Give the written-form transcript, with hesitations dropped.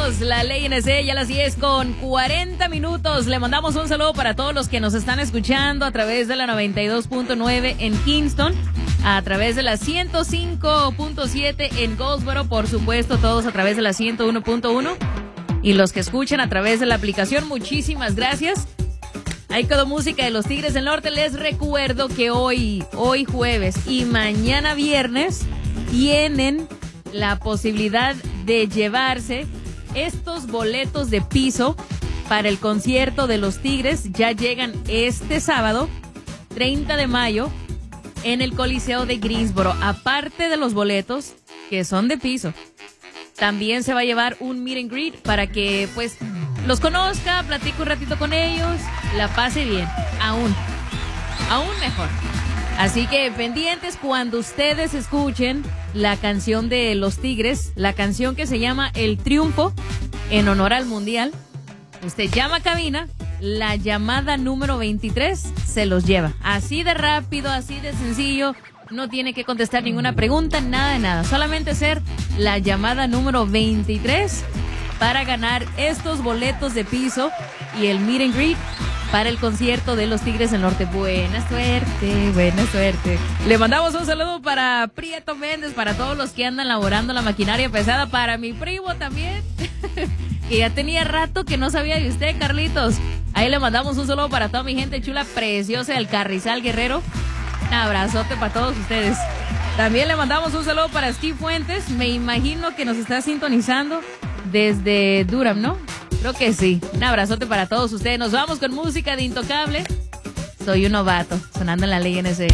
Somos la Ley NC, ya las 10 con 40 minutos. Le mandamos un saludo para todos los que nos están escuchando a través de la 92.9 en Kingston, a través de la 105.7 en Goldsboro, por supuesto, todos a través de la 101.1. Y los que escuchan a través de la aplicación, muchísimas gracias. Ahí quedó música de los Tigres del Norte. Les recuerdo que hoy jueves y mañana viernes tienen la posibilidad de llevarse estos boletos de piso para el concierto de los Tigres. Ya llegan este sábado, 30 de mayo, en el Coliseo de Greensboro. Aparte de los boletos que son de piso, también se va a llevar un meet and greet para que pues los conozca, platique un ratito con ellos, la pase bien, aún mejor. Así que pendientes cuando ustedes escuchen la canción de los Tigres, la canción que se llama El Triunfo, en honor al Mundial. Usted llama a cabina, la llamada número 23 se los lleva. Así de rápido, así de sencillo, no tiene que contestar ninguna pregunta, nada de nada. Solamente ser la llamada número 23 para ganar estos boletos de piso y el meet and greet para el concierto de los Tigres del Norte. Buena suerte, buena suerte. Le mandamos un saludo para Prieto Méndez, para todos los que andan laborando la maquinaria pesada, para mi primo también, que ya tenía rato que no sabía de usted, Carlitos. Ahí le mandamos un saludo para toda mi gente chula, preciosa del Carrizal Guerrero. Un abrazote para todos ustedes. También le mandamos un saludo para Steve Fuentes, me imagino que nos está sintonizando desde Durham, ¿no? Creo que sí. Un abrazote para todos ustedes. Nos vamos con música de Intocable. Soy un novato, sonando en la Ley NC.